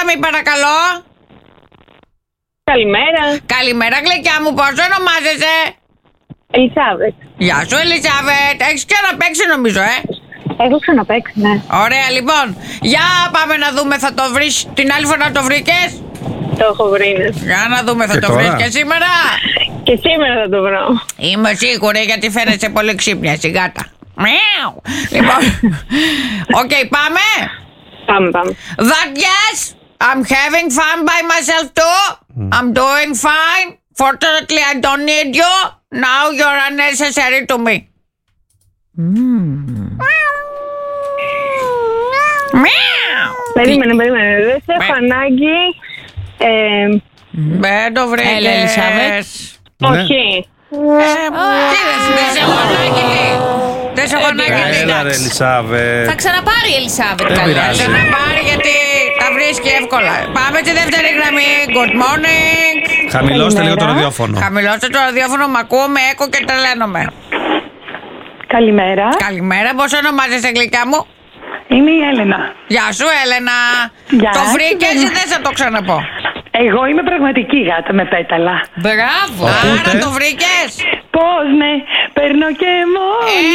γραμμή, παρακαλώ. Καλημέρα. Καλημέρα, γλυκιά μου, πώς ονομάζεσαι? Ελισάβετ. Γεια σου, Ελισάβετ. Έχεις ξαναπαίξει, νομίζω, Έχω ξαναπαίξει, ναι. Ωραία, λοιπόν. Για πάμε να δούμε, θα το βρεις. Την άλλη φορά το βρήκες? Το έχω βρει, ναι. Για να δούμε, θα Και το τώρα? βρεις και σήμερα? Και σήμερα θα το βρω. Είμαι σίγουρη, γιατί φαίνεσαι πολύ ξύπνια, σιγάτα. Μιαου. Λοιπόν, οκ, πάμε. Πάμε. That yes, I'm having fun by myself too. I'm doing fine. Fortunately, I don't need you. Now you're unnecessary to me. Μιαου. Περίμενε. Δεν σε έχω ανάγκη. Δεν το βρήκες. Έλα, Ελισάβετ. Όχι. Δεν σε έχω ανάγκη. Δεν σε έχω ανάγκη. Έλα ρε Ελισάβετ. Θα ξαναπάρει η Ελισάβετ. Δεν πειράζει. Θα πάρει γιατί τα βρίσκει εύκολα. Πάμε στη δεύτερη γραμμή. Good morning. Χαμηλώστε λίγο το Καλημέρα. ραδιόφωνο. Χαμηλώστε το ραδιόφωνο, μ' ακούω με έκο και τρελαίνομαι. Καλημέρα. Καλημέρα, πώς ονομάζεσαι, γλυκιά μου? Είμαι η Έλενα. Γεια σου, Έλενα. Γεια Το σου, βρήκες ή Έλενα. δεν θα το ξαναπώ? Εγώ είμαι πραγματική γάτα με πέταλα. Μπράβο. Οπότε? Άρα το βρήκες? Πώς, ναι. Παίρνω και μόνη